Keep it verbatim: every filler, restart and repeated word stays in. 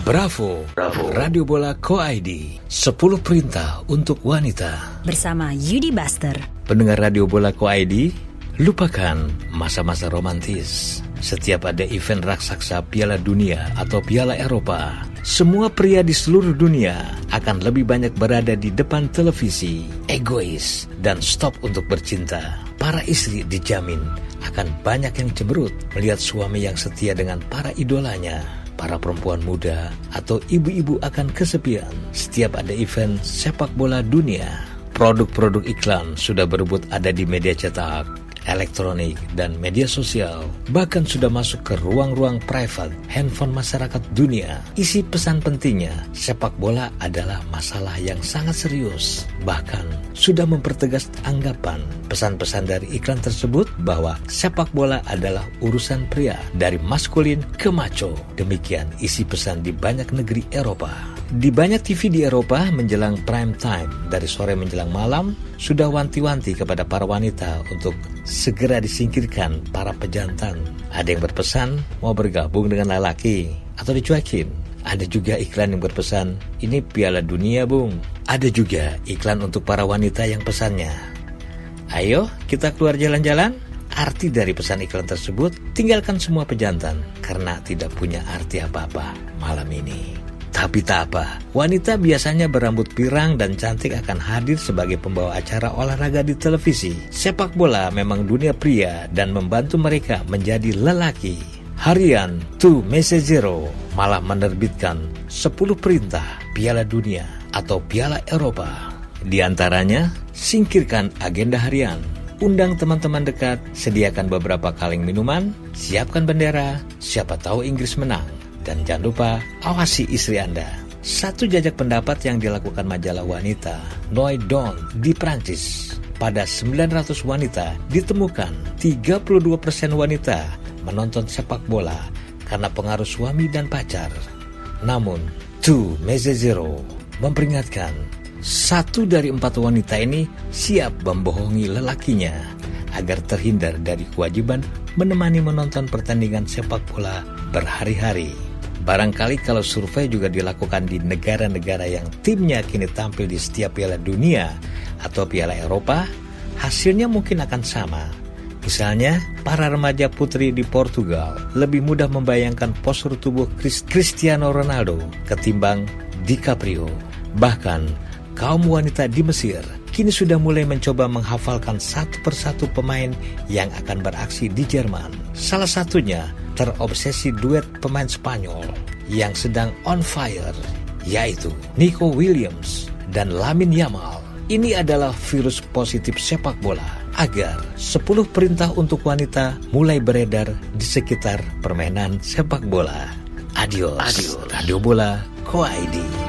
Bravo, Bravo. Radio Bola Co I D, sepuluh perintah untuk wanita. Bersama Yudi Buster. Pendengar Radio Bola Co I D, lupakan masa-masa romantis. Setiap ada event raksasa Piala Dunia atau Piala Eropa, semua pria di seluruh dunia akan lebih banyak berada di depan televisi, egois, dan stop untuk bercinta. Para istri dijamin akan banyak yang cemberut melihat suami yang setia dengan para idolanya. Para perempuan muda atau ibu-ibu akan kesepian setiap ada event sepak bola dunia. Produk-produk iklan sudah berebut ada di media cetak, elektronik, dan media sosial. Bahkan sudah masuk ke ruang-ruang private handphone masyarakat dunia. Isi pesan pentingnya, sepak bola adalah masalah yang sangat serius. Bahkan sudah mempertegas anggapan pesan-pesan dari iklan tersebut bahwa sepak bola adalah urusan pria, dari maskulin ke macho. Demikian isi pesan di banyak negeri Eropa. Di banyak T V di Eropa menjelang prime time, dari sore menjelang malam, sudah wanti-wanti kepada para wanita untuk segera disingkirkan para pejantan. Ada yang berpesan mau bergabung dengan lelaki atau dicuekin. Ada juga iklan yang berpesan, ini Piala Dunia bung. Ada juga iklan untuk para wanita yang pesannya, ayo kita keluar jalan-jalan. Arti dari pesan iklan tersebut, tinggalkan semua pejantan karena tidak punya arti apa-apa malam ini. Tapi tak apa, wanita biasanya berambut pirang dan cantik akan hadir sebagai pembawa acara olahraga di televisi. Sepak bola memang dunia pria dan membantu mereka menjadi lelaki. Harian Two Messaggero malah menerbitkan sepuluh perintah Piala Dunia atau Piala Eropa. Di antaranya, singkirkan agenda harian. Undang teman-teman dekat, sediakan beberapa kaleng minuman, siapkan bendera, siapa tahu Inggris menang. Dan jangan lupa, awasi istri Anda. Satu jajak pendapat yang dilakukan majalah wanita Noi Don di Prancis. Pada sembilan ratus wanita ditemukan tiga puluh dua persen wanita menonton sepak bola karena pengaruh suami dan pacar. Namun, Two Messaggero memperingatkan, satu dari empat wanita ini siap membohongi lelakinya agar terhindar dari kewajiban menemani menonton pertandingan sepak bola berhari-hari. Barangkali kalau survei juga dilakukan di negara-negara yang timnya kini tampil di setiap Piala Dunia atau Piala Eropa, hasilnya mungkin akan sama. Misalnya, para remaja putri di Portugal lebih mudah membayangkan postur tubuh Cristiano Ronaldo ketimbang DiCaprio. Bahkan, kaum wanita di Mesir kini sudah mulai mencoba menghafalkan satu persatu pemain yang akan beraksi di Jerman. Salah satunya terobsesi duet pemain Spanyol yang sedang on fire, yaitu Nico Williams dan Lamine Yamal. Ini adalah virus positif sepak bola agar sepuluh perintah untuk wanita mulai beredar di sekitar permainan sepak bola. Adios, Adios. Radio Bola Co I D.